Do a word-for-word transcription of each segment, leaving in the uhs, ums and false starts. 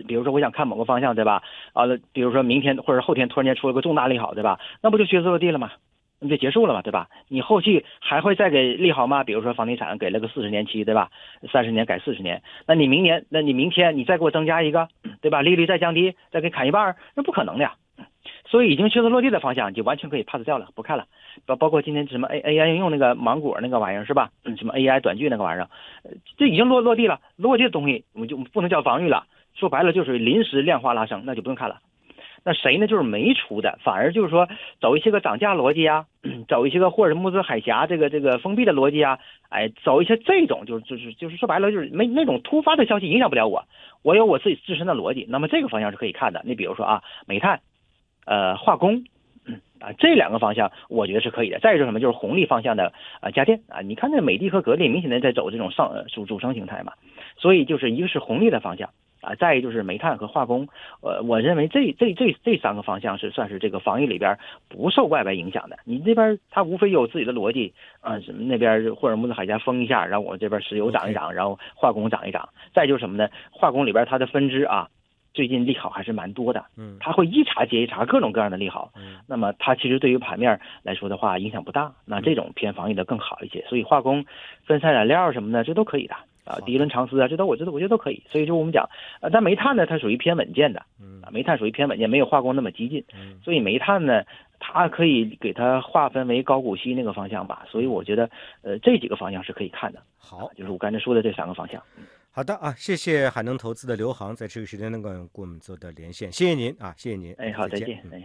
比如说我想看某个方向，对吧？啊，比如说明天或者后天突然间出了个重大利好，对吧？那不就靴子落地了吗？那就结束了嘛，对吧？你后续还会再给利好吗？比如说房地产给了个四十年期，对吧？三十年改四十年，那你明年，那你明天你再给我增加一个，对吧？利率再降低，再给砍一半，那不可能的呀。所以已经靴子落地的方向，你就完全可以 pass 掉了，不看了。包包括今天什么 A A I 应用那个芒果那个玩意儿是吧？什么 A I 短剧那个玩意儿，这已经落落地了。落地的东西我们就不能叫防御了，说白了就是临时量化拉升，那就不用看了。那谁呢？就是没出的，反而就是说走一些个涨价逻辑啊，走一些个或者穆斯海峡这个这个封闭的逻辑啊，哎，走一些这种就是就是就是说白了就是没那种突发的消息影响不了我，我有我自己自身的逻辑，那么这个方向是可以看的。你比如说啊，煤炭，呃，化工。啊，这两个方向我觉得是可以的。再一个什么，就是红利方向的啊家电啊，你看这美的和格力明显的在走这种上主主升形态嘛，所以就是一个是红利的方向啊，再一就是煤炭和化工，呃，我认为这这这这三个方向是算是这个防御里边不受外围影响的。你这边它无非有自己的逻辑啊，什么那边霍尔木兹海峡封一下，然后我这边石油涨一涨，然后化工涨一涨，再就是什么呢？化工里边它的分支啊。最近利好还是蛮多的，嗯，它会一茬接一茬，各种各样的利好，嗯，那么它其实对于盘面来说的话影响不大，那这种偏防御的更好一些，所以化工、分散染料什么的这都可以的啊，第一轮长丝啊，这都我觉得我觉得都可以，所以就我们讲，呃，但煤炭呢它属于偏稳健的，嗯，煤炭属于偏稳健，没有化工那么激进，嗯，所以煤炭呢它可以给它划分为高股息那个方向吧，所以我觉得呃这几个方向是可以看的， 好， 啊、就是我刚才说的这三个方向。 好的啊，谢谢海能投资的刘航在这个时间能够跟我们做的连线，谢谢您啊，谢谢您。 哎，好， 再见。再见。哎，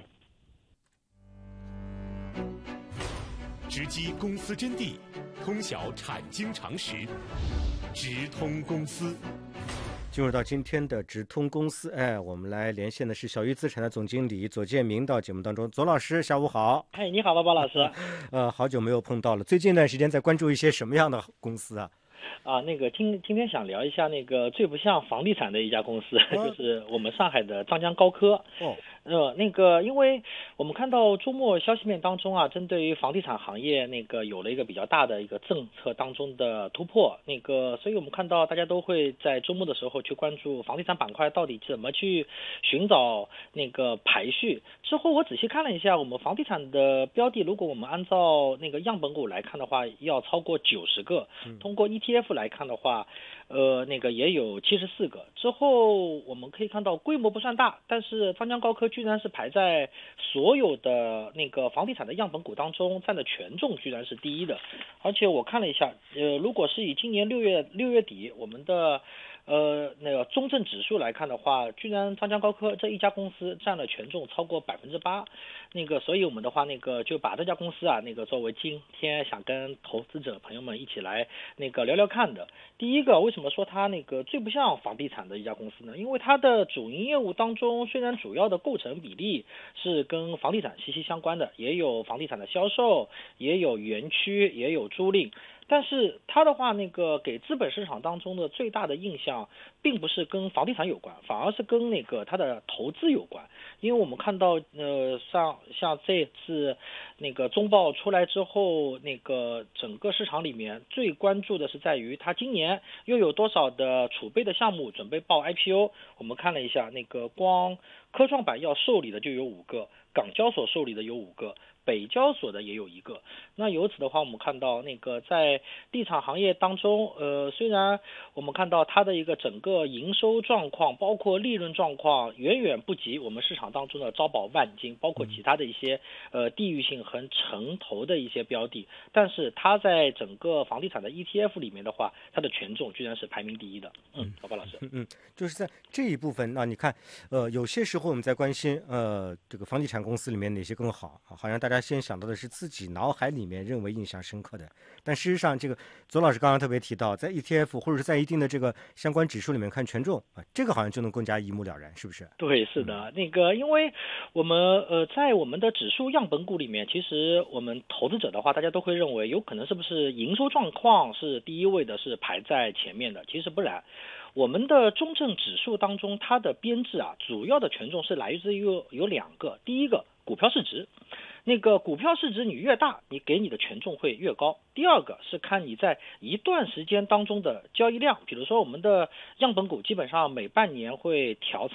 直击公司真谛，通晓产经常识，直通公司。 进入到今天的直通公司，哎，我们来连线的是小鱼资产的总经理左建明到节目当中。左老师，下午好。 哎，你好，包包老师。 呃，好久没有碰到了，最近一段时间在关注一些什么样的公司啊？ 啊，那个今今天想聊一下那个最不像房地产的一家公司，哦、就是我们上海的张江高科。哦。呃，那个，因为我们看到周末消息面当中啊，针对于房地产行业那个有了一个比较大的一个政策当中的突破，那个，所以我们看到大家都会在周末的时候去关注房地产板块到底怎么去寻找那个排序。之后我仔细看了一下，我们房地产的标的，如果我们按照那个样本股来看的话，要超过九十个，通过 E T F 来看的话，呃，那个也有七十四个。之后我们可以看到规模不算大，但是张江高科居然是排在所有的那个房地产的样本股当中占的权重居然是第一的。而且我看了一下，呃，如果是以今年六月六月底我们的呃那个中证指数来看的话，居然张江高科这一家公司占了权重超过百分之八。那个所以我们的话那个就把这家公司啊那个作为今天想跟投资者朋友们一起来那个聊聊看的。第一个，为什么说它那个最不像房地产的一家公司呢？因为它的主营业务当中虽然主要的构成比例是跟房地产息息相关的，也有房地产的销售，也有园区，也有租赁，但是它的话那个给资本市场当中的最大的印象并不是跟房地产有关，反而是跟那个它的投资有关。因为我们看到呃像像这次那个中报出来之后，那个整个市场里面最关注的是在于它今年又有多少的储备的项目准备报 I P O。 我们看了一下，那个光科创板要受理的就有五个，港交所受理的有五个，北交所的也有一个。那由此的话，我们看到那个在地产行业当中，呃，虽然我们看到它的一个整个营收状况，包括利润状况，远远不及我们市场当中的招宝万金，包括其他的一些呃地域性和城投的一些标的，但是它在整个房地产的 E T F 里面的话，它的权重居然是排名第一的。嗯，宝宝老师， 嗯嗯，就是在这一部分，那你看，呃，有些时候我们在关心，呃，这个房地产公司里面哪些更好，好像大家先想到的是自己脑海里面认为印象深刻的，但事实上，这个左老师刚刚特别提到，在 E T F 或者是在一定的这个相关指数里面看权重啊，这个好像就能更加一目了然，是不是？ 对，是的，那个，因为我们呃，在我们的指数样本股里面，其实我们投资者的话，大家都会认为有可能是不是营收状况是第一位的，是排在前面的，其实不然。我们的中证指数当中，它的编制啊，主要的权重是来自于有有两个，第一个股票市值。那个股票市值你越大，你给你的权重会越高。第二个是看你在一段时间当中的交易量，比如说我们的样本股基本上每半年会调